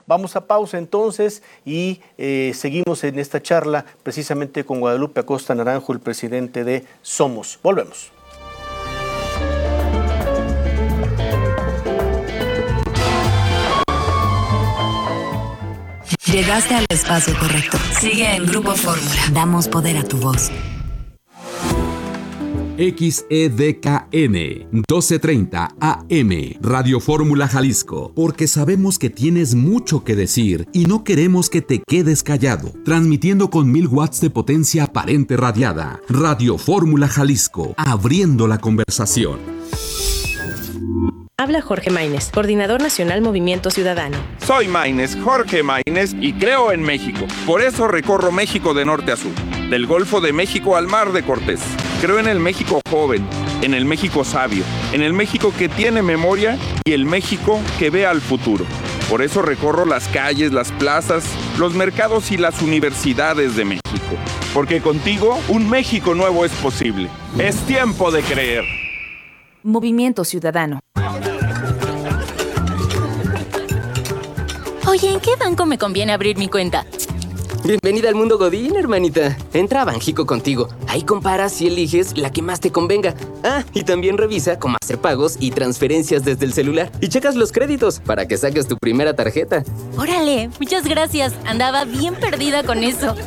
Vamos a pausa entonces y seguimos en esta charla precisamente con Guadalupe Acosta Naranjo, el presidente de Somos. Volvemos. Llegaste al espacio correcto. Sigue en Grupo Fórmula. Damos poder a tu voz. XEDKN 1230 AM Radio Fórmula Jalisco, porque sabemos que tienes mucho que decir y no queremos que te quedes callado. Transmitiendo con 1000 watts de potencia aparente radiada. Radio Fórmula Jalisco, abriendo la conversación. Habla Jorge Maínez, Coordinador Nacional Movimiento Ciudadano. Soy Maínez, Jorge Maínez, y creo en México. Por eso recorro México de norte a sur, del Golfo de México al Mar de Cortés. Creo en el México joven, en el México sabio, en el México que tiene memoria y el México que ve al futuro. Por eso recorro las calles, las plazas, los mercados y las universidades de México. Porque contigo, un México nuevo es posible. Es tiempo de creer. Movimiento Ciudadano. Oye, ¿en qué banco me conviene abrir mi cuenta? Bienvenida al mundo Godín, hermanita. Entra a Banjico Contigo. Ahí comparas y eliges la que más te convenga. Ah, y también revisa cómo hacer pagos y transferencias desde el celular. Y checas los créditos para que saques tu primera tarjeta. Órale, muchas gracias. Andaba bien perdida con eso.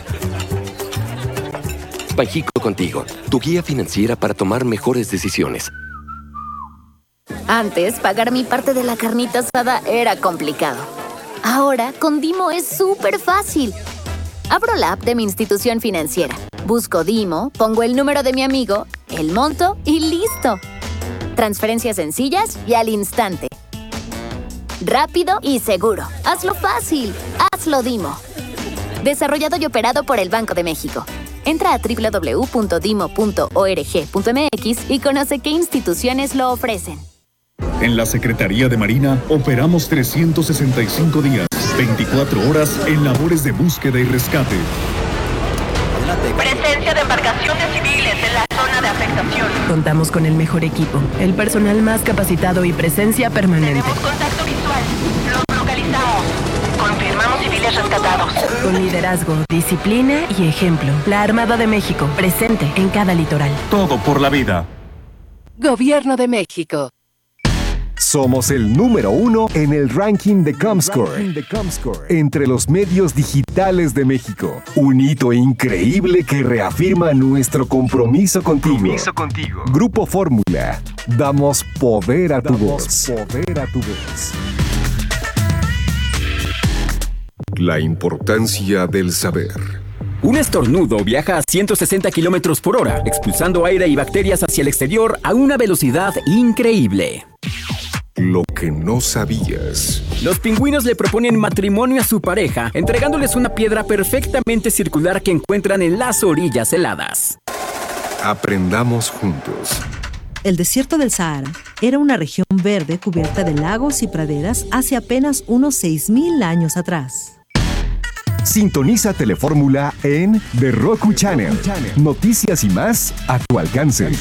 Banjico Contigo, tu guía financiera para tomar mejores decisiones. Antes, pagar mi parte de la carnita asada era complicado. Ahora, con Dimo es súper fácil. Abro la app de mi institución financiera, busco Dimo, pongo el número de mi amigo, el monto y ¡listo! Transferencias sencillas y al instante. Rápido y seguro. Hazlo fácil. Hazlo Dimo. Desarrollado y operado por el Banco de México. Entra a www.dimo.org.mx y conoce qué instituciones lo ofrecen. En la Secretaría de Marina operamos 365 días, 24 horas en labores de búsqueda y rescate. Presencia de embarcaciones civiles en la zona de afectación. Contamos con el mejor equipo, el personal más capacitado y presencia permanente. Tenemos contacto visual. Los localizamos. Confirmamos civiles rescatados. Con liderazgo, disciplina y ejemplo. La Armada de México, presente en cada litoral. Todo por la vida. Gobierno de México. Somos el número 1 en el ranking de Comscore, entre los medios digitales de México. Un hito increíble que reafirma nuestro compromiso contigo. Grupo Fórmula. Damos poder a tu voz. La importancia del saber. Un estornudo viaja a 160 kilómetros por hora, expulsando aire y bacterias hacia el exterior a una velocidad increíble. Lo que no sabías. Los pingüinos le proponen matrimonio a su pareja, entregándoles una piedra perfectamente circular que encuentran en las orillas heladas. Aprendamos juntos. El desierto del Sahara era una región verde cubierta de lagos y praderas hace apenas unos 6,000 años atrás. Sintoniza Telefórmula en The Roku Channel. Noticias y más a tu alcance.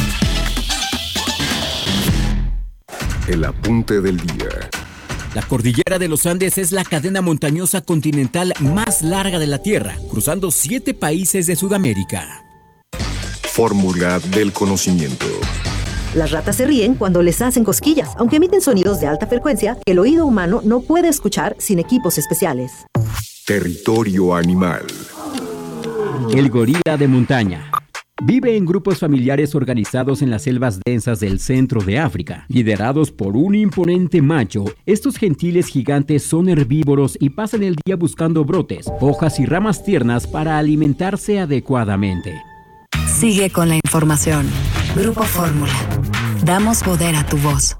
El apunte del día. La cordillera de los Andes es la cadena montañosa continental más larga de la Tierra, cruzando 7 países de Sudamérica. Fórmula del conocimiento. Las ratas se ríen cuando les hacen cosquillas, aunque emiten sonidos de alta frecuencia que el oído humano no puede escuchar sin equipos especiales. Territorio animal. El gorila de montaña. Vive en grupos familiares organizados en las selvas densas del centro de África, liderados por un imponente macho. Estos gentiles gigantes son herbívoros y pasan el día buscando brotes, hojas y ramas tiernas para alimentarse adecuadamente. Sigue con la información. Grupo Fórmula. Damos poder a tu voz.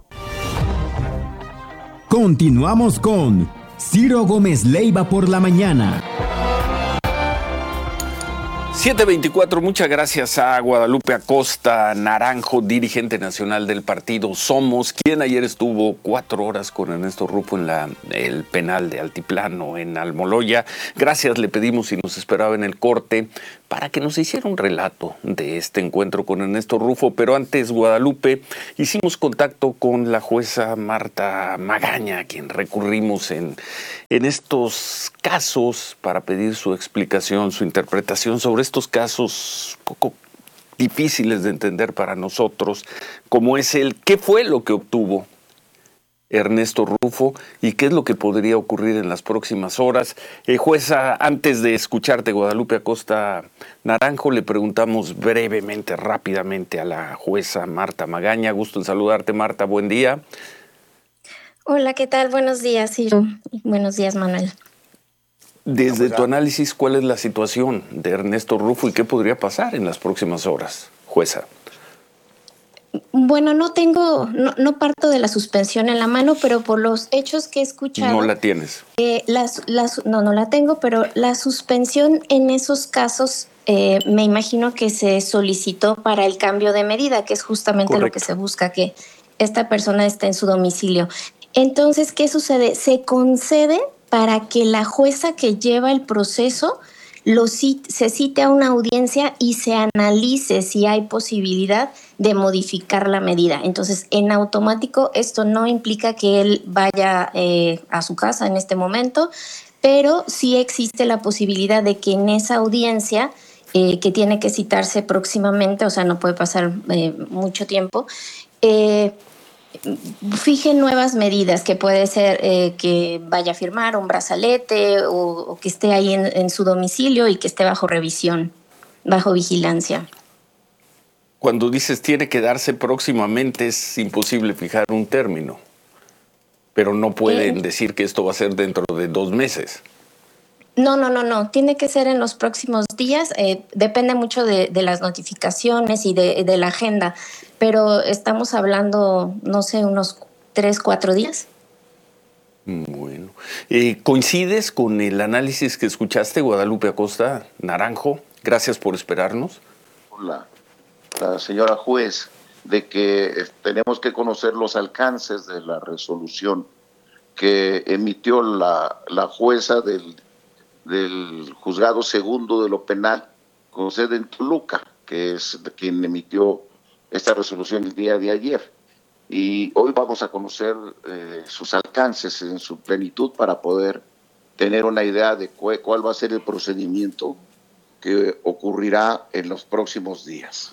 Continuamos con Ciro Gómez Leiva por la mañana. 7:24, muchas gracias a Guadalupe Acosta Naranjo, dirigente nacional del partido Somos, quien ayer estuvo 4 horas con Ernesto Rufo en el penal de Altiplano, en Almoloya. Gracias, le pedimos si nos esperaba en el corte, para que nos hiciera un relato de este encuentro con Ernesto Rufo. Pero antes, Guadalupe, hicimos contacto con la jueza Marta Magaña, a quien recurrimos en estos casos para pedir su explicación, su interpretación sobre estos casos poco difíciles de entender para nosotros, como es ¿qué fue lo que obtuvo Ernesto Rufo y qué es lo que podría ocurrir en las próximas horas? Jueza, antes de escucharte, Guadalupe Acosta Naranjo, le preguntamos brevemente, rápidamente a la jueza Marta Magaña. Gusto en saludarte, Marta, buen día. Hola, ¿qué tal? Buenos días, Ciro. Buenos días, Manuel. Desde tu análisis, ¿cuál es la situación de Ernesto Rufo y qué podría pasar en las próximas horas, jueza? Bueno, no parto de la suspensión en la mano, pero por los hechos que he escuchado... No la tienes. No la tengo, pero la suspensión en esos casos me imagino que se solicitó para el cambio de medida, que es justamente Correcto. Lo que se busca, que esta persona esté en su domicilio. Entonces, ¿qué sucede? Se concede para que la jueza que lleva el proceso se cite a una audiencia y se analice si hay posibilidad de modificar la medida. Entonces, en automático, esto no implica que él vaya a su casa en este momento, pero sí existe la posibilidad de que en esa audiencia, que tiene que citarse próximamente, o sea, no puede pasar mucho tiempo, fije nuevas medidas, que puede ser que vaya a firmar un brazalete o que esté ahí en su domicilio y que esté bajo revisión, bajo vigilancia. Cuando dices tiene que darse próximamente, es imposible fijar un término, pero no pueden decir que esto va a ser dentro de 2 meses. No. Tiene que ser en los próximos días. Depende mucho de las notificaciones y de la agenda, pero estamos hablando, no sé, unos 3-4 días. Bueno. ¿Coincides con el análisis que escuchaste, Guadalupe Acosta Naranjo? Gracias por esperarnos. La señora juez, de que tenemos que conocer los alcances de la resolución que emitió la jueza del juzgado segundo de lo penal con sede en Toluca, que es quien emitió esta resolución el día de ayer. Y hoy vamos a conocer sus alcances en su plenitud para poder tener una idea de cuál va a ser el procedimiento que ocurrirá en los próximos días.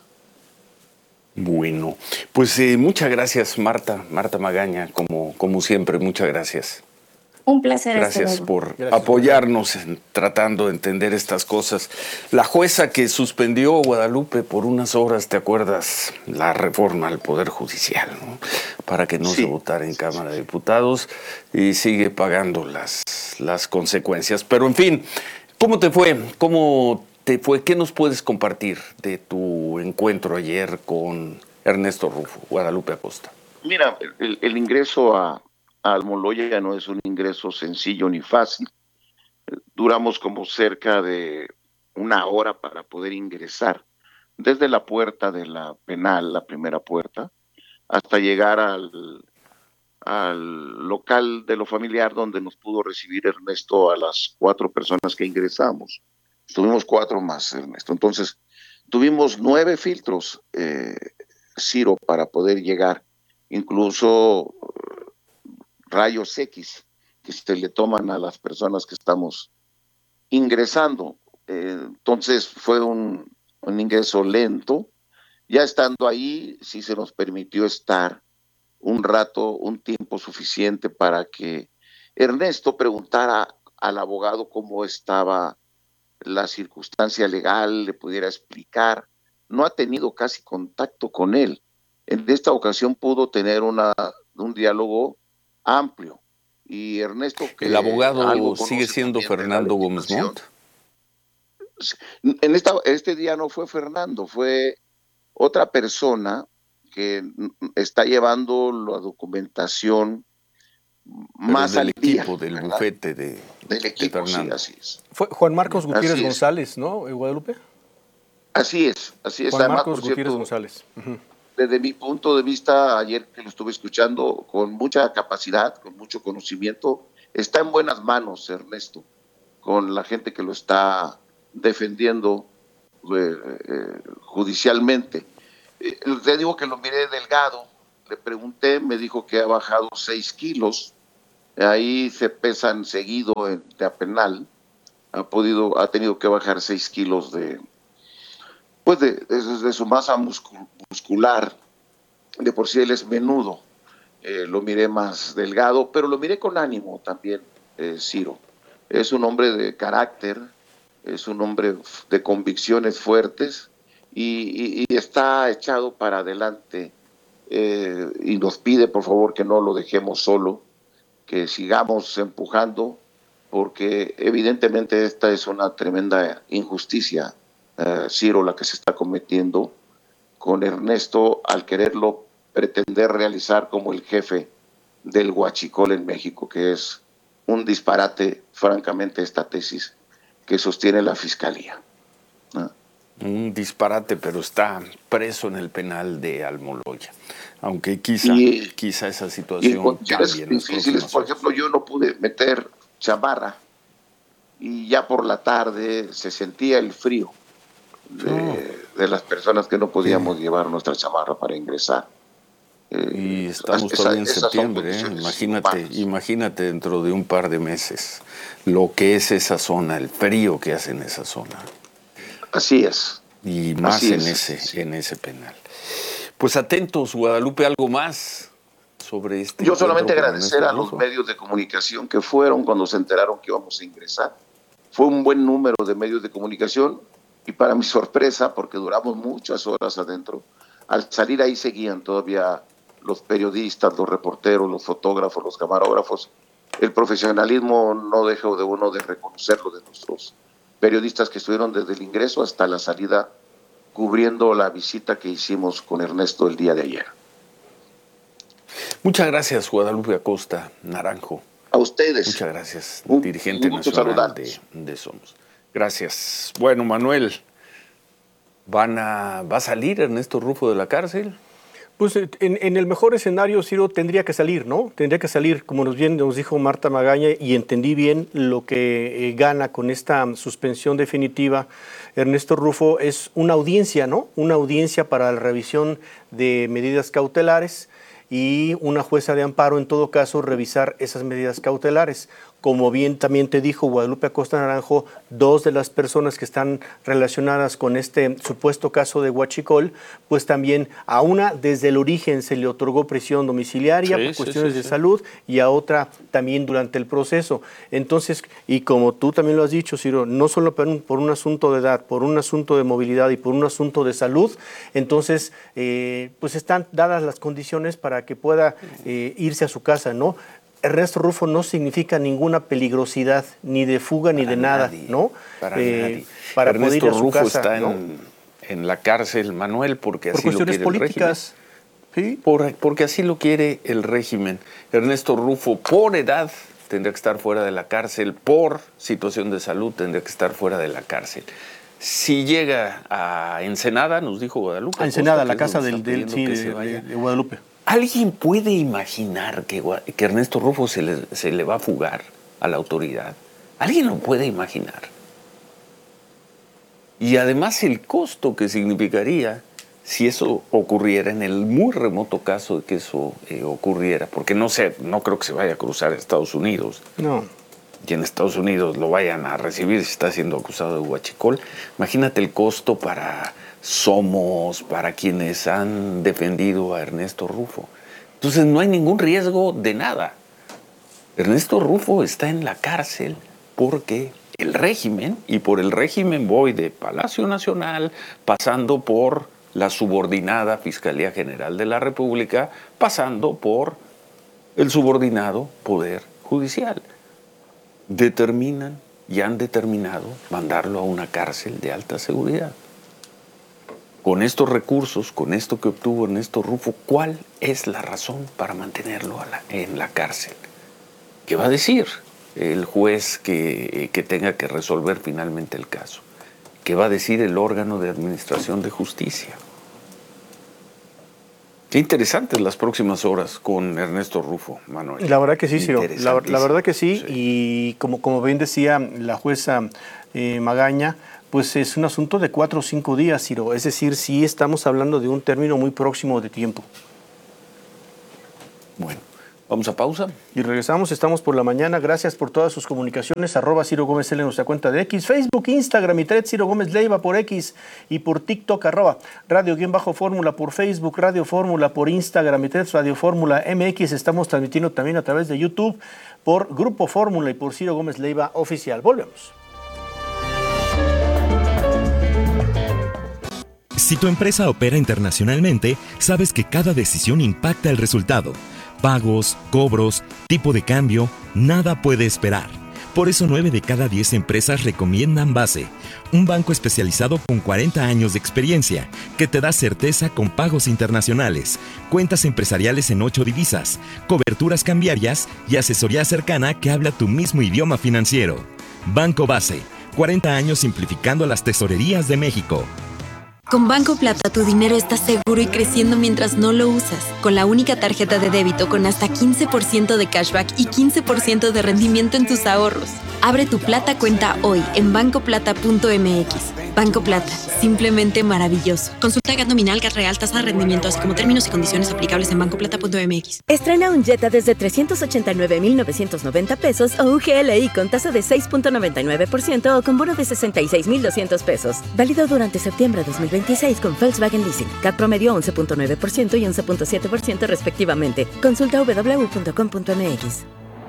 Bueno, pues muchas gracias, Marta Magaña, como siempre, muchas gracias. Un placer. Gracias por apoyarnos en tratando de entender estas cosas. La jueza que suspendió, Guadalupe, por unas horas, ¿te acuerdas? La reforma al Poder Judicial, ¿no? Para que no se votara en Cámara de Diputados, y sigue pagando las consecuencias. Pero, en fin, ¿cómo te fue? ¿Qué nos puedes compartir de tu encuentro ayer con Ernesto Rufo, Guadalupe Acosta? Mira, el ingreso a Almoloya no es un ingreso sencillo ni fácil. Duramos como cerca de 1 hora para poder ingresar desde la puerta de la penal, la primera puerta, hasta llegar al local de lo familiar donde nos pudo recibir Ernesto a las 4 personas que ingresamos. Tuvimos 4 más, Ernesto. Entonces, tuvimos 9 filtros, Ciro, para poder llegar. Incluso rayos X que se le toman a las personas que estamos ingresando. Entonces fue un ingreso lento. Ya estando ahí, sí se nos permitió estar un rato, un tiempo suficiente para que Ernesto preguntara al abogado cómo estaba la circunstancia legal, le pudiera explicar. No ha tenido casi contacto con él. En esta ocasión pudo tener un diálogo amplio. Y Ernesto, que el abogado sigue siendo Fernando Gómez Montt. En este día no fue Fernando, fue otra persona que está llevando la documentación más al equipo del bufete del equipo, de Fernando. Sí, así es. Fue Juan Marcos Gutiérrez González, ¿no, Guadalupe? Así es. Juan Marcos Gutiérrez González. Desde mi punto de vista, ayer que lo estuve escuchando, con mucha capacidad, con mucho conocimiento, está en buenas manos Ernesto, con la gente que lo está defendiendo judicialmente. Te digo que lo miré delgado, le pregunté, me dijo que ha bajado 6 kilos, ahí se pesan seguido de penal, ha tenido que bajar 6 kilos de su masa muscular. De por sí él es menudo, lo miré más delgado, pero lo miré con ánimo también, Ciro. Es un hombre de carácter, es un hombre de convicciones fuertes y está echado para adelante, y nos pide por favor que no lo dejemos solo, que sigamos empujando, porque evidentemente esta es una tremenda injusticia, Ciro, la que se está cometiendo con Ernesto al quererlo pretender realizar como el jefe del huachicol en México, que es un disparate, francamente, esta tesis que sostiene la Fiscalía. Un disparate, pero está preso en el penal de Almoloya. Aunque quizá esa situación y en condiciones difíciles, por ejemplo, yo no pude meter chamarra y ya por la tarde se sentía el frío de las personas que no podíamos llevar nuestra chamarra para ingresar. Y estamos todavía en septiembre, imagínate dentro de un par de meses lo que es esa zona, el frío que hace en esa zona. Así es. Y más en ese penal. Pues atentos, Guadalupe, algo más sobre este. Yo solamente agradecer a los medios de comunicación que fueron cuando se enteraron que íbamos a ingresar. Fue un buen número de medios de comunicación y para mi sorpresa, porque duramos muchas horas adentro, al salir ahí seguían todavía los periodistas, los reporteros, los fotógrafos, los camarógrafos. El profesionalismo no deja de uno de reconocerlo de nuestros periodistas que estuvieron desde el ingreso hasta la salida cubriendo la visita que hicimos con Ernesto el día de ayer. Muchas gracias, Guadalupe Acosta Naranjo. A ustedes. Muchas gracias, dirigente nacional de Somos. Gracias. Bueno, Manuel, ¿va a salir Ernesto Rufo de la cárcel? Pues en el mejor escenario, Ciro, tendría que salir, ¿no? Tendría que salir, como nos dijo Marta Magaña, y entendí bien lo que gana con esta suspensión definitiva. Ernesto Rufo es una audiencia, ¿no? Una audiencia para la revisión de medidas cautelares y una jueza de amparo, en todo caso, revisar esas medidas cautelares. Como bien también te dijo Guadalupe Acosta Naranjo, 2 de las personas que están relacionadas con este supuesto caso de huachicol, pues también a una desde el origen se le otorgó prisión domiciliaria por cuestiones de salud y a otra también durante el proceso. Entonces, y como tú también lo has dicho, Ciro, no solo por un asunto de edad, por un asunto de movilidad y por un asunto de salud, entonces pues están dadas las condiciones para que pueda irse a su casa, ¿no? Ernesto Rufo no significa ninguna peligrosidad, ni de fuga, ni de nada, ¿no? Para nadie. Para Ernesto poder ir a su Rufo casa, está ¿no? en la cárcel, Manuel, porque por así lo quiere políticas. El régimen. ¿Sí? Porque así lo quiere el régimen. Ernesto Rufo, por edad, tendría que estar fuera de la cárcel, por situación de salud, tendría que estar fuera de la cárcel. Si llega a Ensenada, nos dijo Guadalupe. A Ensenada, Costa, la casa de Guadalupe. ¿Alguien puede imaginar que Ernesto Rufo se le va a fugar a la autoridad? ¿Alguien lo puede imaginar? Y además el costo que significaría si eso ocurriera, en el muy remoto caso de que eso ocurriera, porque no creo que se vaya a cruzar a Estados Unidos. No. Y en Estados Unidos lo vayan a recibir si está siendo acusado de huachicol. Imagínate el costo para Somos, para quienes han defendido a Ernesto Rufo. Entonces no hay ningún riesgo de nada. Ernesto Rufo está en la cárcel porque el régimen, y por el régimen voy de Palacio Nacional, pasando por la subordinada Fiscalía General de la República, pasando por el subordinado Poder Judicial, determinan y han determinado mandarlo a una cárcel de alta seguridad. Con estos recursos, con esto que obtuvo Ernesto Rufo, ¿cuál es la razón para mantenerlo en la cárcel? ¿Qué va a decir el juez que tenga que resolver finalmente el caso? ¿Qué va a decir el órgano de administración de justicia? Qué interesantes las próximas horas con Ernesto Rufo, Manuel. La verdad que sí, Ciro. La verdad que sí. Y como bien decía la jueza Magaña, pues es un asunto de 4 o 5 días, Ciro. Es decir, sí estamos hablando de un término muy próximo de tiempo. Bueno, vamos a pausa. Y regresamos, estamos por la mañana. Gracias por todas sus comunicaciones. @Ciro Gómez L en nuestra cuenta de X, Facebook, Instagram y Threads, Ciro Gómez Leiva por X y por TikTok, @Radio_Fórmula por Facebook, Radio Fórmula por Instagram y Threads, Radio Fórmula MX. Estamos transmitiendo también a través de YouTube por Grupo Fórmula y por Ciro Gómez Leiva Oficial. Volvemos. Si tu empresa opera internacionalmente, sabes que cada decisión impacta el resultado. Pagos, cobros, tipo de cambio, nada puede esperar. Por eso 9 de cada 10 empresas recomiendan Base, un banco especializado con 40 años de experiencia, que te da certeza con pagos internacionales, cuentas empresariales en 8 divisas, coberturas cambiarias y asesoría cercana que habla tu mismo idioma financiero. Banco Base, 40 años simplificando las tesorerías de México. Con Banco Plata tu dinero está seguro y creciendo mientras no lo usas. Con la única tarjeta de débito con hasta 15% de cashback y 15% de rendimiento en tus ahorros. Abre tu Plata cuenta hoy en bancoplata.mx. Banco Plata, simplemente maravilloso. Consulta GAT nominal, GAT real, tasa de rendimiento, así como términos y condiciones aplicables en bancoplata.mx. Estrena un Jetta desde 389,990 pesos o un GLI con tasa de 6.99% o con bono de 66,200 pesos. Válido durante septiembre de 2026 con Volkswagen Leasing. CAT promedio 11.9% y 11.7% respectivamente. Consulta www.com.mx.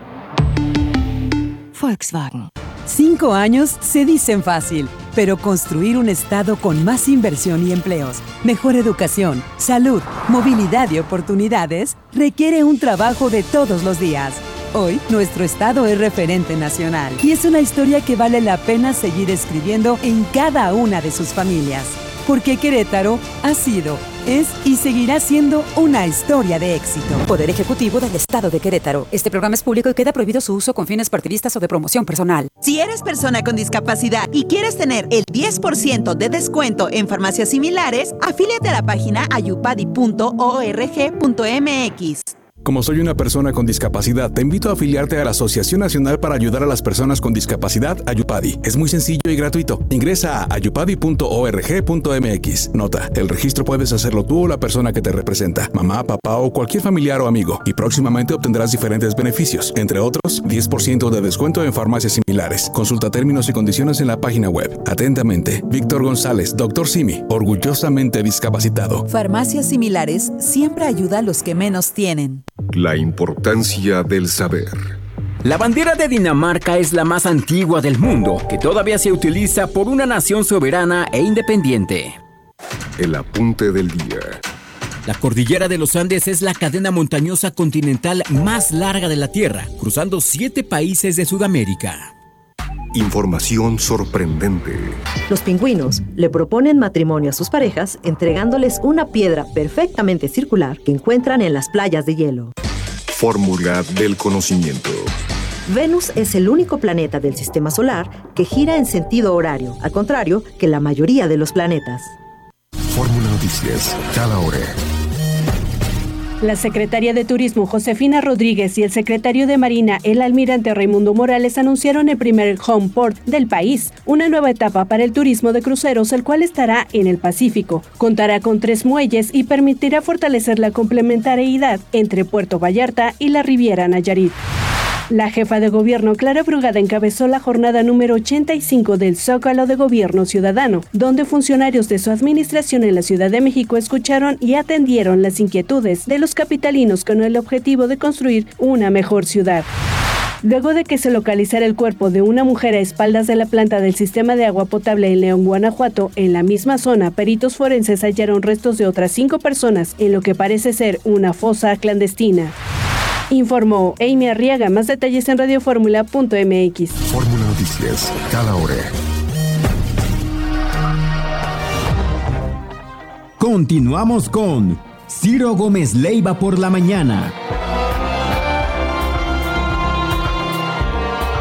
Volkswagen. 5 años se dicen fácil, pero construir un estado con más inversión y empleos, mejor educación, salud, movilidad y oportunidades requiere un trabajo de todos los días. Hoy, nuestro estado es referente nacional y es una historia que vale la pena seguir escribiendo en cada una de sus familias. Porque Querétaro ha sido, es y seguirá siendo una historia de éxito. Poder Ejecutivo del Estado de Querétaro. Este programa es público y queda prohibido su uso con fines partidistas o de promoción personal. Si eres persona con discapacidad y quieres tener el 10% de descuento en farmacias similares, afíliate a la página ayupadi.org.mx. Como soy una persona con discapacidad, te invito a afiliarte a la Asociación Nacional para Ayudar a las Personas con Discapacidad, Ayupadi. Es muy sencillo y gratuito. Ingresa a ayupadi.org.mx. Nota, el registro puedes hacerlo tú o la persona que te representa, mamá, papá o cualquier familiar o amigo, y próximamente obtendrás diferentes beneficios, entre otros, 10% de descuento en farmacias similares. Consulta términos y condiciones en la página web. Atentamente, Víctor González, Dr. Simi, orgullosamente discapacitado. Farmacias similares siempre ayuda a los que menos tienen. La importancia del saber. La bandera de Dinamarca es la más antigua del mundo, que todavía se utiliza por una nación soberana e independiente. El apunte del día. La cordillera de los Andes es la cadena montañosa continental más larga de la Tierra, cruzando 7 países de Sudamérica. Información sorprendente. Los pingüinos le proponen matrimonio a sus parejas entregándoles una piedra perfectamente circular que encuentran en las playas de hielo. Fórmula del conocimiento. Venus es el único planeta del sistema solar que gira en sentido horario, al contrario que la mayoría de los planetas. Fórmula Noticias, cada hora. La secretaria de Turismo, Josefina Rodríguez, y el secretario de Marina, el almirante Raimundo Morales, anunciaron el primer home port del país, una nueva etapa para el turismo de cruceros, el cual estará en el Pacífico. Contará con 3 muelles y permitirá fortalecer la complementariedad entre Puerto Vallarta y la Riviera Nayarit. La jefa de gobierno, Clara Brugada, encabezó la jornada número 85 del Zócalo de Gobierno Ciudadano, donde funcionarios de su administración en la Ciudad de México escucharon y atendieron las inquietudes de los capitalinos con el objetivo de construir una mejor ciudad. Luego de que se localizara el cuerpo de una mujer a espaldas de la planta del sistema de agua potable en León, Guanajuato, en la misma zona, peritos forenses hallaron restos de otras 5 personas en lo que parece ser una fosa clandestina. Informó Amy Arriaga. Más detalles en radioformula.mx. Fórmula Noticias, cada hora. Continuamos con Ciro Gómez Leiva por la mañana.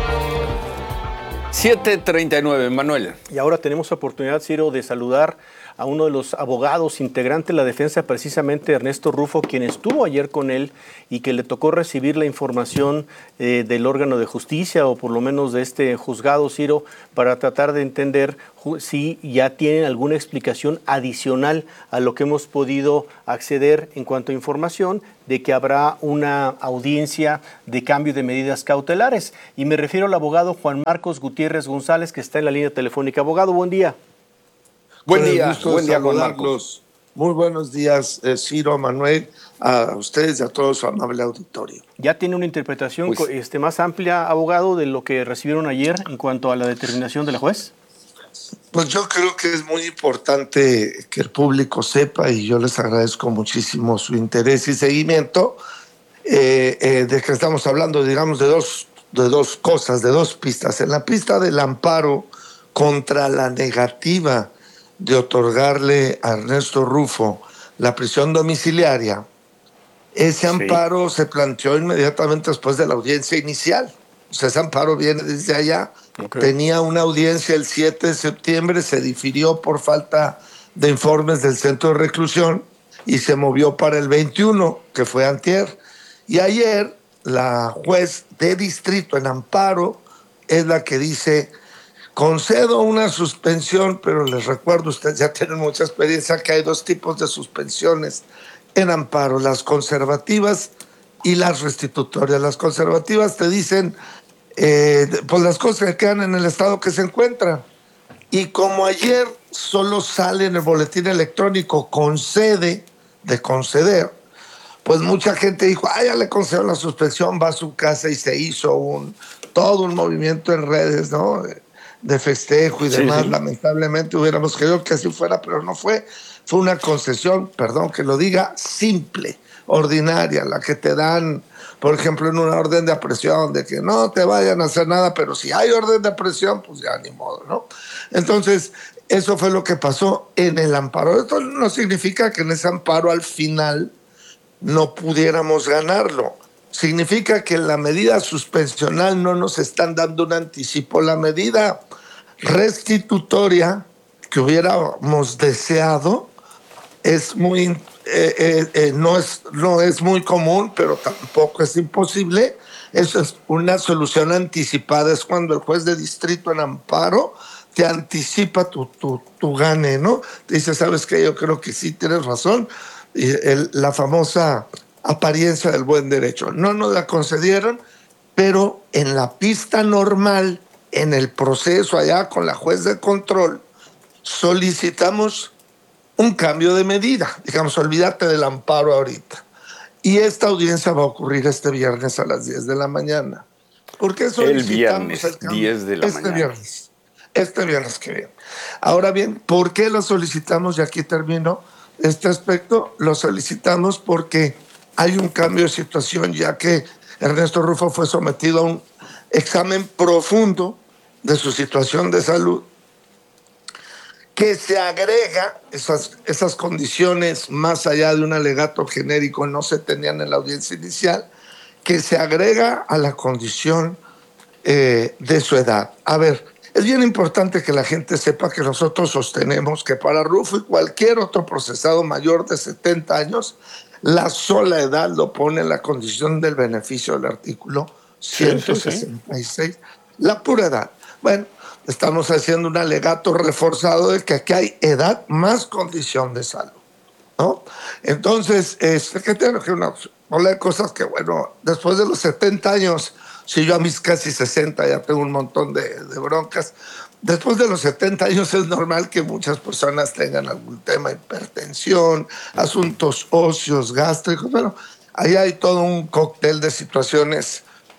$7:39, Manuel. Y ahora tenemos la oportunidad, Ciro, de saludar a uno de los abogados integrante de la defensa, precisamente Ernesto Rufo, quien estuvo ayer con él y que le tocó recibir la información del órgano de justicia, o por lo menos de este juzgado, Ciro, para tratar de entender si ya tienen alguna explicación adicional a lo que hemos podido acceder en cuanto a información de que habrá una audiencia de cambio de medidas cautelares. Y me refiero al abogado Juan Marcos Gutiérrez González, que está en la línea telefónica. Abogado, buen día. Buen día, Juan Marcos. Muy buenos días, Ciro, Manuel, a ustedes y a todo su amable auditorio. ¿Ya tiene una interpretación más amplia, abogado, de lo que recibieron ayer en cuanto a la determinación de la juez? Pues yo creo que es muy importante que el público sepa, y yo les agradezco muchísimo su interés y seguimiento, de que estamos hablando, digamos, de dos cosas, de dos pistas. En la pista del amparo contra la negativa de otorgarle a Ernesto Rufo la prisión domiciliaria, ese amparo se planteó inmediatamente después de la audiencia inicial. O sea, ese amparo viene desde allá. Tenía una audiencia el 7 de septiembre, se difirió por falta de informes del centro de reclusión y se movió para el 21, que fue antier. Y ayer la juez de distrito en amparo es la que dice: concedo una suspensión, pero les recuerdo, ustedes ya tienen mucha experiencia, que hay dos tipos de suspensiones en amparo, las conservativas y las restitutorias. Las conservativas te dicen pues las cosas que quedan en el estado que se encuentran. Y como ayer solo sale en el boletín electrónico concede, de conceder, pues mucha gente dijo, ya le concedo la suspensión, va a su casa, y se hizo todo un movimiento en redes, ¿no?, de festejo y demás. Sí. Lamentablemente hubiéramos querido que así fuera, pero no fue. Fue una concesión, perdón que lo diga, simple, ordinaria, la que te dan, por ejemplo, en una orden de aprehensión, de que no te vayan a hacer nada, pero si hay orden de aprehensión, pues ya ni modo, ¿no? Entonces, eso fue lo que pasó en el amparo. Esto no significa que en ese amparo al final no pudiéramos ganarlo. Significa que en la medida suspensional no nos están dando un anticipo. La medida restitutoria que hubiéramos deseado es muy, no es muy común, pero tampoco es imposible. Eso es una solución anticipada. Es cuando el juez de distrito en amparo te anticipa tu gane, ¿no? Te dice, ¿sabes qué? Yo creo que sí tienes razón. Y la famosa apariencia del buen derecho. No nos la concedieron, pero en la pista normal, en el proceso allá con la juez de control, solicitamos un cambio de medida. Digamos, olvídate del amparo ahorita. Y esta audiencia va a ocurrir este viernes a las 10 de la mañana. ¿Por qué solicitamos el cambio? 10 de la mañana. Este viernes que viene. Ahora bien, ¿por qué lo solicitamos? Y aquí termino este aspecto. Lo solicitamos porque hay un cambio de situación, ya que Ernesto Rufo fue sometido a un examen profundo de su situación de salud, que se agrega esas condiciones más allá de un alegato genérico, no se tenían en la audiencia inicial, que se agrega a la condición de su edad. A ver, es bien importante que la gente sepa que nosotros sostenemos que para Rufo y cualquier otro procesado mayor de 70 años, la sola edad lo pone en la condición del beneficio del artículo 166, la pura edad. Bueno, estamos haciendo un alegato reforzado de que aquí hay edad más condición de salud, ¿no? Entonces, que tengo que una ola de cosas que, bueno, después de los 70 años, si yo a mis casi 60 ya tengo un montón de broncas, después de los 70 años es normal que muchas personas tengan algún tema, hipertensión, asuntos óseos, gástricos. Bueno, ahí hay todo un cóctel de situaciones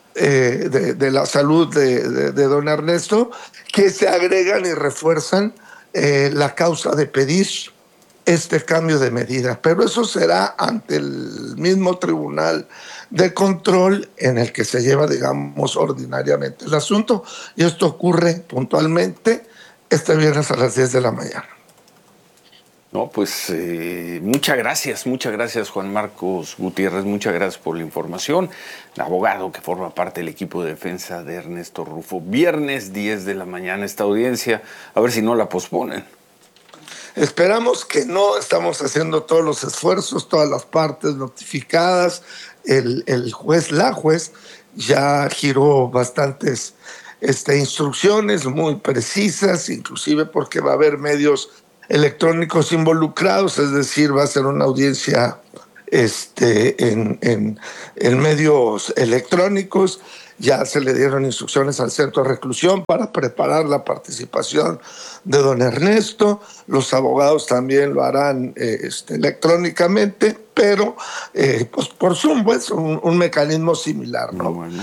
de la salud de don Ernesto que se agregan y refuerzan la causa de pedir este cambio de medida. Pero eso será ante el mismo tribunal de control en el que se lleva, digamos, ordinariamente el asunto. Y esto ocurre puntualmente este viernes a las 10 de la mañana. No, pues muchas gracias Juan Marcos Gutiérrez, muchas gracias por la información. El abogado que forma parte del equipo de defensa de Ernesto Rufo. Viernes 10 de la mañana esta audiencia, a ver si no la posponen. Esperamos que no. Estamos haciendo todos los esfuerzos, todas las partes notificadas. El juez, la juez, ya giró bastantes instrucciones muy precisas, inclusive porque va a haber medios electrónicos involucrados, es decir, va a ser una audiencia en medios electrónicos. Ya se le dieron instrucciones al centro de reclusión para preparar la participación de don Ernesto. Los abogados también lo harán electrónicamente, pero pues por Zoom, pues, un mecanismo similar, ¿no? Bueno.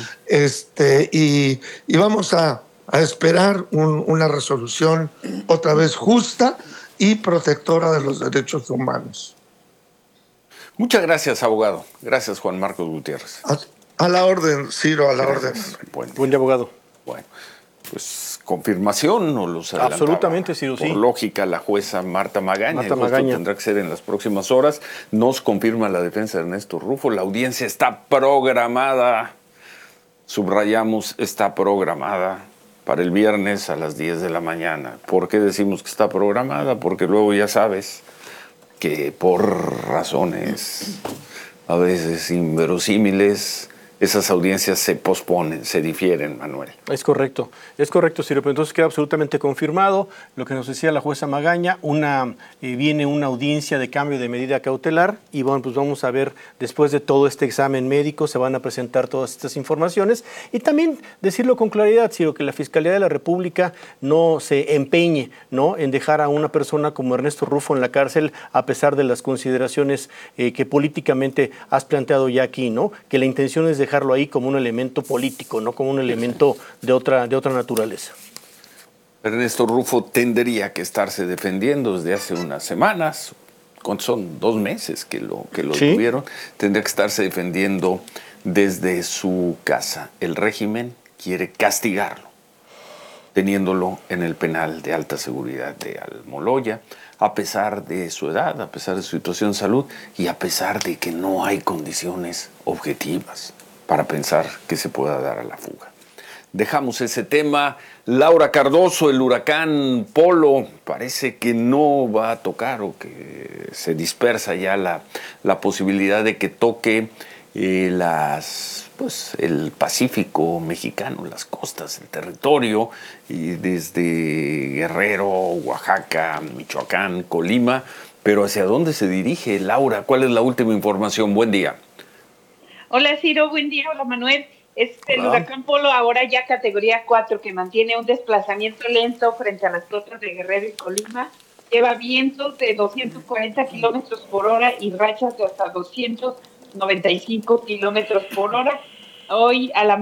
Y vamos a esperar una resolución otra vez justa y protectora de los derechos humanos. Muchas gracias, abogado. Gracias, Juan Marcos Gutiérrez. A la orden, Ciro, a la orden. Buen día, abogado. Bueno, pues confirmación o los adelantaba. Absolutamente, Ciro, sí. Por lógica, la jueza Marta Magaña. Marta Magaña. Tendrá que ser en las próximas horas. Nos confirma la defensa de Ernesto Rufo. La audiencia está programada. Subrayamos, está programada para el viernes a las 10 de la mañana. ¿Por qué decimos que está programada? Porque luego ya sabes que por razones a veces inverosímiles, esas audiencias se posponen, se difieren, Manuel. Es correcto, Ciro, pero entonces queda absolutamente confirmado lo que nos decía la jueza Magaña, viene una audiencia de cambio de medida cautelar y bueno, pues vamos a ver, después de todo este examen médico, se van a presentar todas estas informaciones y también decirlo con claridad, Ciro, que la Fiscalía de la República no se empeñe, ¿no?, en dejar a una persona como Ernesto Rufo en la cárcel a pesar de las consideraciones que políticamente has planteado ya aquí, ¿no?, que la intención es dejarlo ahí como un elemento político, no como un elemento de otra naturaleza. Ernesto Rufo tendría que estarse defendiendo desde hace unas semanas, son 2 meses que lo ¿sí?, tuvieron, tendría que estarse defendiendo desde su casa. El régimen quiere castigarlo, teniéndolo en el penal de alta seguridad de Almoloya, a pesar de su edad, a pesar de su situación de salud y a pesar de que no hay condiciones objetivas para pensar que se pueda dar a la fuga. Dejamos ese tema. Laura Cardoso, el huracán Polo, parece que no va a tocar o que se dispersa ya la posibilidad de que toque el Pacífico mexicano, las costas, el territorio, y desde Guerrero, Oaxaca, Michoacán, Colima. Pero ¿hacia dónde se dirige, Laura? ¿Cuál es la última información? Buen día. Hola, Ciro, buen día. Hola, Manuel. El huracán Polo, ahora ya categoría 4, que mantiene un desplazamiento lento frente a las costas de Guerrero y Colima, lleva vientos de 240 kilómetros por hora y rachas de hasta 295 kilómetros por hora. Hoy a las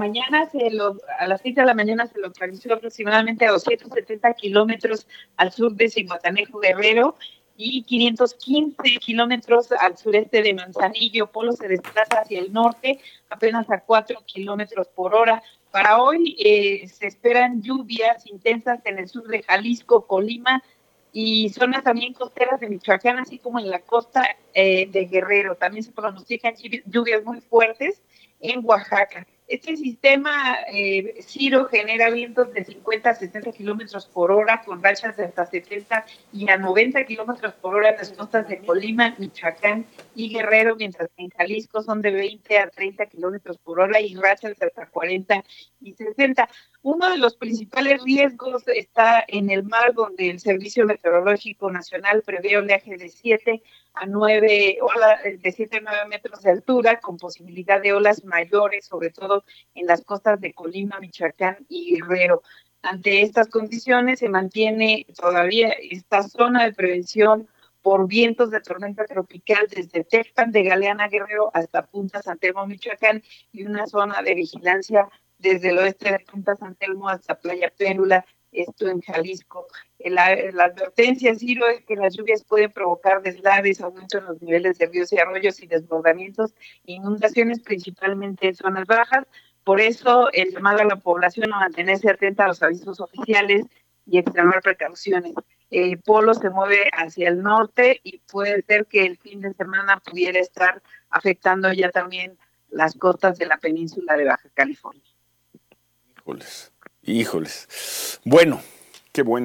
6 de la mañana se localizó aproximadamente a 270 kilómetros al sur de Zihuatanejo, Guerrero, y 515 kilómetros al sureste de Manzanillo. Polo se desplaza hacia el norte apenas a 4 kilómetros por hora. Para hoy se esperan lluvias intensas en el sur de Jalisco, Colima y zonas también costeras de Michoacán, así como en la costa de Guerrero. También se pronostican lluvias muy fuertes en Oaxaca. Este sistema, Ciro, genera vientos de 50 a 60 kilómetros por hora, con rachas de hasta 70 y a 90 kilómetros por hora en las costas de Colima, Michoacán y Guerrero, mientras que en Jalisco son de 20 a 30 kilómetros por hora y rachas de hasta 40 y 60. Uno de los principales riesgos está en el mar, donde el Servicio Meteorológico Nacional prevé oleaje de 7 a 9 metros de altura, con posibilidad de olas mayores, sobre todo en las costas de Colima, Michoacán y Guerrero. Ante estas condiciones se mantiene todavía esta zona de prevención por vientos de tormenta tropical desde Tecpan de Galeana, Guerrero, hasta Punta San Telmo, Michoacán, y una zona de vigilancia desde el oeste de Punta San Telmo hasta Playa Pérula, esto en Jalisco. La advertencia, Ciro, es que las lluvias pueden provocar deslaves, aumento en los niveles de ríos y arroyos y desbordamientos, inundaciones principalmente en zonas bajas. Por eso el llamado a la población a mantenerse atenta a los avisos oficiales y extremar precauciones. El polo se mueve hacia el norte y puede ser que el fin de semana pudiera estar afectando ya también las costas de la península de Baja California. Híjoles. Bueno, qué bueno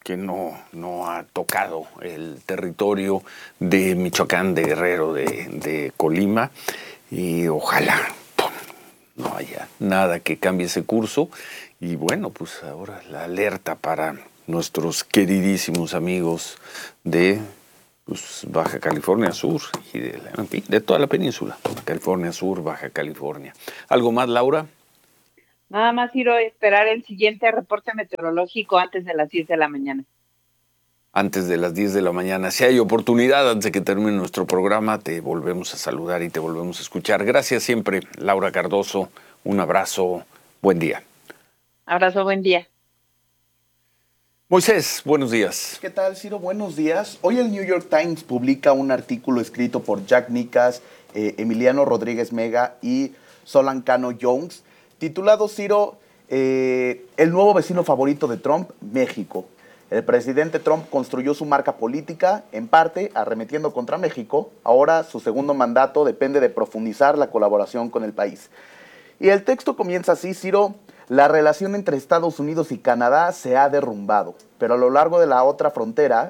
que no ha tocado el territorio de Michoacán, de Guerrero, de Colima, y ojalá no haya nada que cambie ese curso. Y bueno, pues ahora la alerta para nuestros queridísimos amigos de Baja California Sur y de toda la península, California Sur, Baja California. ¿Algo más, Laura? Nada más, Ciro, esperar el siguiente reporte meteorológico antes de las 10 de la mañana. Antes de las 10 de la mañana. Si hay oportunidad, antes de que termine nuestro programa, te volvemos a saludar y te volvemos a escuchar. Gracias siempre, Laura Cardoso. Un abrazo. Buen día. Abrazo, buen día. Moisés, buenos días. ¿Qué tal, Ciro? Buenos días. Hoy el New York Times publica un artículo escrito por Jack Nicas, Emiliano Rodríguez Mega y Solancano Jones, titulado, Ciro, el nuevo vecino favorito de Trump, México. El presidente Trump construyó su marca política, en parte, arremetiendo contra México. Ahora su segundo mandato depende de profundizar la colaboración con el país. Y el texto comienza así, Ciro: la relación entre Estados Unidos y Canadá se ha derrumbado, pero a lo largo de la otra frontera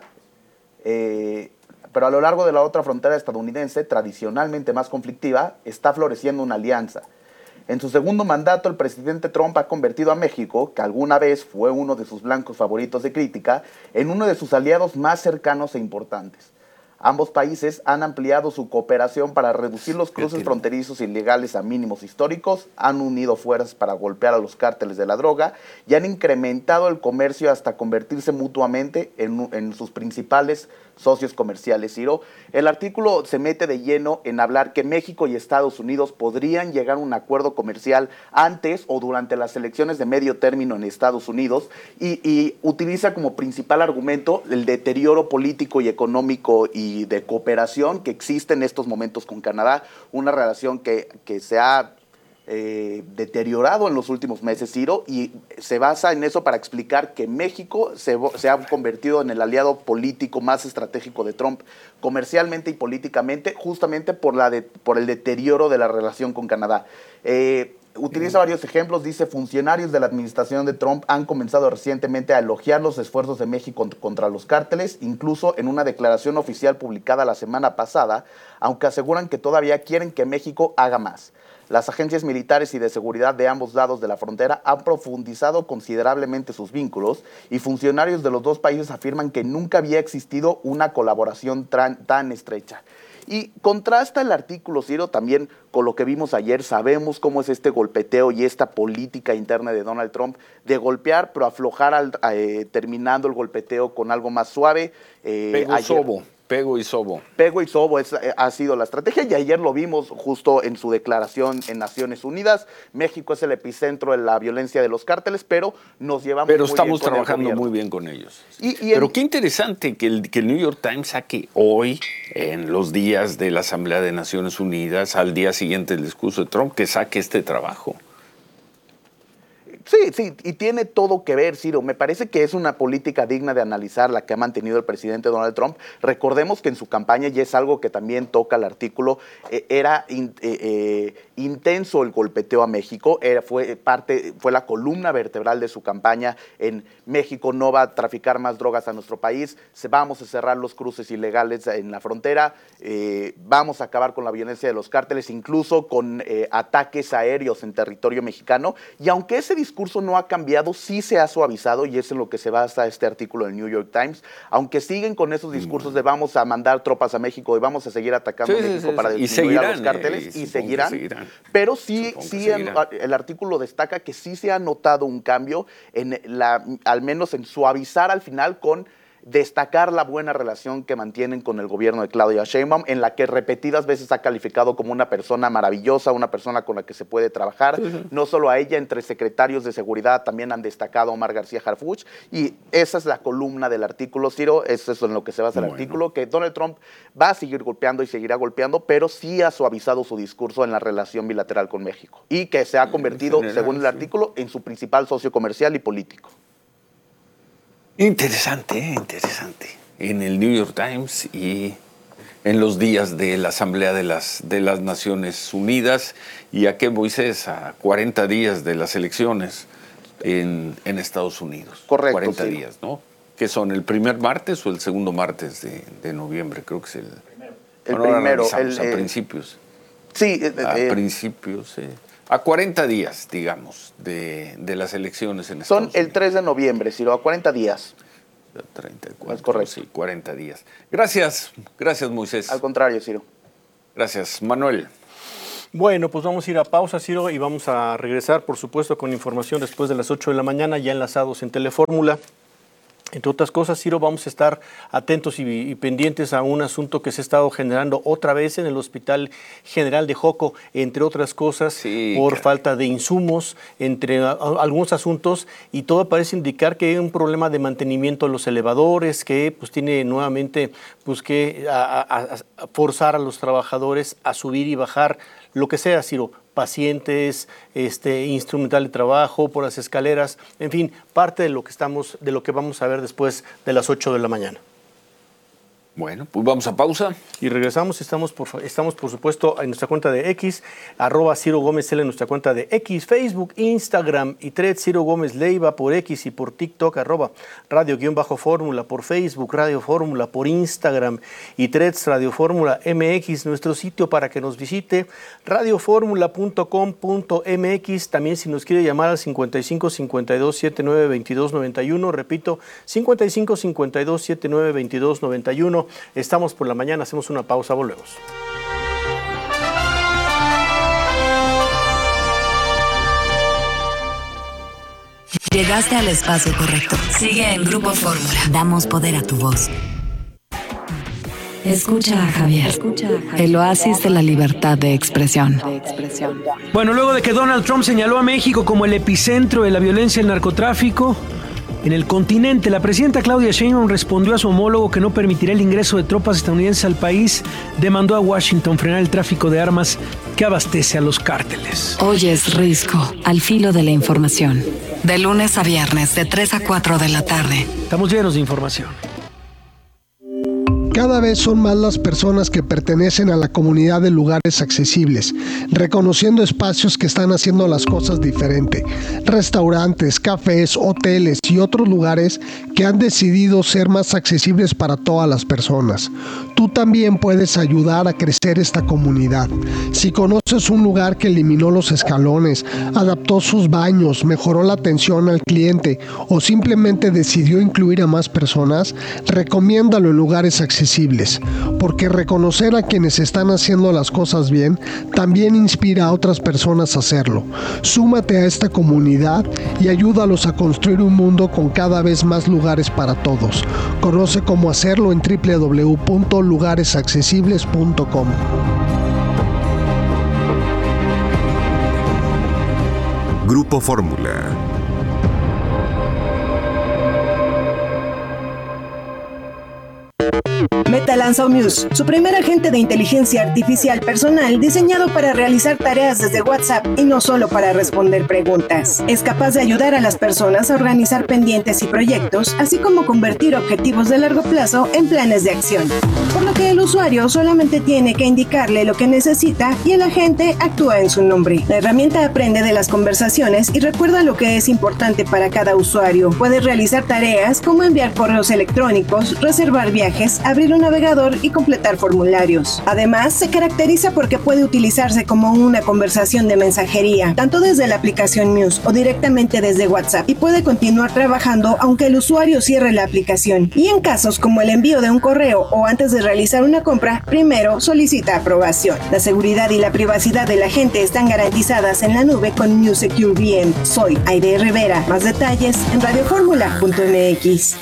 estadounidense, tradicionalmente más conflictiva, está floreciendo una alianza. En su segundo mandato, el presidente Trump ha convertido a México, que alguna vez fue uno de sus blancos favoritos de crítica, en uno de sus aliados más cercanos e importantes. Ambos países han ampliado su cooperación para reducir los cruces fronterizos ilegales a mínimos históricos, han unido fuerzas para golpear a los cárteles de la droga y han incrementado el comercio hasta convertirse mutuamente en sus principales socios comerciales. Ciro, el artículo se mete de lleno en hablar que México y Estados Unidos podrían llegar a un acuerdo comercial antes o durante las elecciones de medio término en Estados Unidos y utiliza como principal argumento el deterioro político y económico y de cooperación que existe en estos momentos con Canadá, una relación que se ha deteriorado en los últimos meses, Ciro, y se basa en eso para explicar que México se ha convertido en el aliado político más estratégico de Trump, comercialmente y políticamente, justamente por el deterioro de la relación con Canadá. Utiliza varios ejemplos, dice: funcionarios de la administración de Trump han comenzado recientemente a elogiar los esfuerzos de México contra los cárteles, incluso en una declaración oficial publicada la semana pasada, aunque aseguran que todavía quieren que México haga más. Las agencias militares y de seguridad de ambos lados de la frontera han profundizado considerablemente sus vínculos y funcionarios de los dos países afirman que nunca había existido una colaboración tan estrecha. Y contrasta el artículo, Ciro, también con lo que vimos ayer. Sabemos cómo es este golpeteo y esta política interna de Donald Trump de golpear, pero aflojar terminando el golpeteo con algo más suave. Pego y sobo. Pego y sobo ha sido la estrategia y ayer lo vimos justo en su declaración en Naciones Unidas. México es el epicentro de la violencia de los cárteles, pero nos llevamos muy bien. Pero estamos trabajando muy bien con ellos. Pero qué interesante que el New York Times saque hoy, en los días de la Asamblea de Naciones Unidas, al día siguiente del discurso de Trump, que saque este trabajo. Sí, y tiene todo que ver, Ciro. Me parece que es una política digna de analizar la que ha mantenido el presidente Donald Trump. Recordemos que en su campaña, y es algo que también toca el artículo, era intenso el golpeteo a México. Fue la columna vertebral de su campaña en México no va a traficar más drogas a nuestro país, vamos a cerrar los cruces ilegales en la frontera, vamos a acabar con la violencia de los cárteles, incluso con ataques aéreos en territorio mexicano. Y aunque ese discurso no ha cambiado, sí se ha suavizado, y es en lo que se basa este artículo del New York Times. Aunque siguen con esos discursos de vamos a mandar tropas a México y vamos a seguir atacando a México para disminuir a los cárteles, y seguirán. Pero sí el artículo destaca que sí se ha notado un cambio al menos en suavizar al final, con destacar la buena relación que mantienen con el gobierno de Claudia Sheinbaum, en la que repetidas veces ha calificado como una persona maravillosa, una persona con la que se puede trabajar. No solo a ella, entre secretarios de seguridad también han destacado a Omar García Harfuch, y esa es la columna del artículo, Ciro. Es eso en lo que se basa el artículo, que Donald Trump va a seguir golpeando y seguirá golpeando, pero sí ha suavizado su discurso en la relación bilateral con México, y que se ha convertido, según el artículo, en su principal socio comercial y político. Interesante. En el New York Times y en los días de la Asamblea de las Naciones Unidas. ¿Y a qué, Moisés? A 40 días de las elecciones en Estados Unidos. Correcto. 40 días, ¿no? ¿Qué son, el primer martes o el segundo martes de noviembre? Creo que es el primero. A principios. Sí. A principios, sí. A 40 días, digamos, de las elecciones en Estados Unidos. Son el 3 de noviembre, Ciro, a 40 días. 34, es correcto. Sí, 40 días. Gracias, Moisés. Al contrario, Ciro. Gracias, Manuel. Bueno, pues vamos a ir a pausa, Ciro, y vamos a regresar, por supuesto, con información después de las 8 de la mañana, ya enlazados en Telefórmula. Entre otras cosas, Ciro, vamos a estar atentos y pendientes a un asunto que se ha estado generando otra vez en el Hospital General de Joco, entre otras cosas, por falta de insumos, entre algunos asuntos, y todo parece indicar que hay un problema de mantenimiento de los elevadores, que pues tiene nuevamente pues que forzar a los trabajadores a subir y bajar, lo que sea, Ciro, pacientes, instrumental de trabajo, por las escaleras, en fin, parte de lo que vamos a ver después de las 8 de la mañana. Bueno, pues vamos a pausa. Y regresamos, estamos por supuesto en nuestra cuenta de X, @Ciro Gómez L en nuestra cuenta de X, Facebook, Instagram y Threads, Ciro Gómez Leiva por X y por TikTok, @Radio_Fórmula por Facebook, Radio Fórmula por Instagram y Threads, Radio Fórmula MX, nuestro sitio para que nos visite, radioformula.com.mx, también si nos quiere llamar al 55 52 79 22 91, repito, 55 52 79 22 91. Estamos por la mañana, hacemos una pausa, volvemos. Llegaste al espacio correcto. Sigue en Grupo Fórmula. Damos poder a tu voz. Escucha a Javier. El oasis de la libertad de expresión. Bueno, luego de que Donald Trump señaló a México como el epicentro de la violencia y el narcotráfico en el continente, la presidenta Claudia Sheinbaum respondió a su homólogo que no permitirá el ingreso de tropas estadounidenses al país. Demandó a Washington frenar el tráfico de armas que abastece a los cárteles. Hoy es Risco, al filo de la información. De lunes a viernes, de 3 a 4 de la tarde. Estamos llenos de información. Cada vez son más las personas que pertenecen a la comunidad de lugares accesibles, reconociendo espacios que están haciendo las cosas diferente. Restaurantes, cafés, hoteles y otros lugares que han decidido ser más accesibles para todas las personas. Tú también puedes ayudar a crecer esta comunidad. Si conoces un lugar que eliminó los escalones, adaptó sus baños, mejoró la atención al cliente o simplemente decidió incluir a más personas, recomiéndalo en lugares accesibles, porque reconocer a quienes están haciendo las cosas bien también inspira a otras personas a hacerlo. Súmate a esta comunidad y ayúdalos a construir un mundo con cada vez más lugares para todos. Conoce cómo hacerlo en www.lugaresaccesibles.com. Grupo Fórmula. Meta lanzó Muse, su primer agente de inteligencia artificial personal diseñado para realizar tareas desde WhatsApp y no solo para responder preguntas. Es capaz de ayudar a las personas a organizar pendientes y proyectos, así como convertir objetivos de largo plazo en planes de acción. Por lo que el usuario solamente tiene que indicarle lo que necesita y el agente actúa en su nombre. La herramienta aprende de las conversaciones y recuerda lo que es importante para cada usuario. Puede realizar tareas como enviar correos electrónicos, reservar viajes, abrir un navegador y completar formularios. Además, se caracteriza porque puede utilizarse como una conversación de mensajería, tanto desde la aplicación Muse o directamente desde WhatsApp, y puede continuar trabajando aunque el usuario cierre la aplicación. Y en casos como el envío de un correo o antes de realizar una compra, primero solicita aprobación. La seguridad y la privacidad de la gente están garantizadas en la nube con Muse Secure VM. Soy Aide Rivera. Más detalles en radioformula.mx.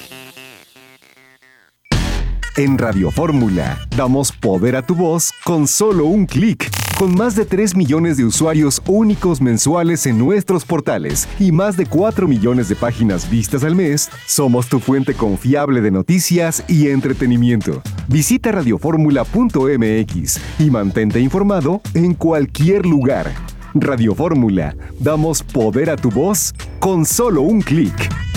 En Radio Fórmula, damos poder a tu voz con solo un clic. Con más de 3 millones de usuarios únicos mensuales en nuestros portales y más de 4 millones de páginas vistas al mes, somos tu fuente confiable de noticias y entretenimiento. Visita radioformula.mx y mantente informado en cualquier lugar. Radio Fórmula, damos poder a tu voz con solo un clic.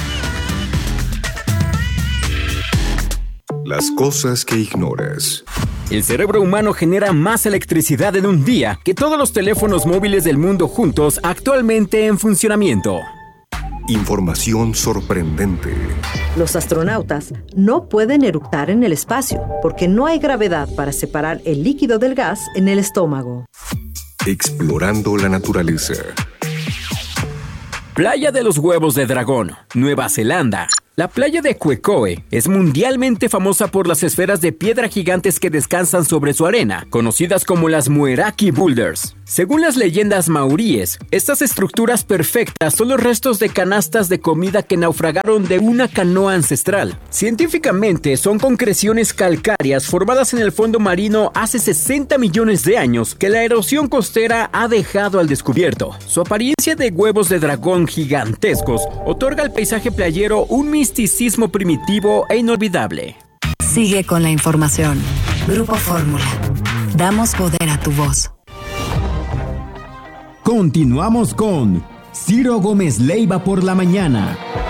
Las cosas que ignoras. El cerebro humano genera más electricidad en un día que todos los teléfonos móviles del mundo juntos actualmente en funcionamiento. Información sorprendente. Los astronautas no pueden eructar en el espacio porque no hay gravedad para separar el líquido del gas en el estómago. Explorando la naturaleza. Playa de los Huevos de Dragón, Nueva Zelanda. La playa de Quecoe es mundialmente famosa por las esferas de piedra gigantes que descansan sobre su arena, conocidas como las Mueraki Boulders. Según las leyendas maoríes, estas estructuras perfectas son los restos de canastas de comida que naufragaron de una canoa ancestral. Científicamente, son concreciones calcáreas formadas en el fondo marino hace 60 millones de años que la erosión costera ha dejado al descubierto. Su apariencia de huevos de dragón gigantescos otorga al paisaje playero un misticismo primitivo e inolvidable. Sigue con la información. Grupo Fórmula. Damos poder a tu voz. Continuamos con Ciro Gómez Leiva por la mañana.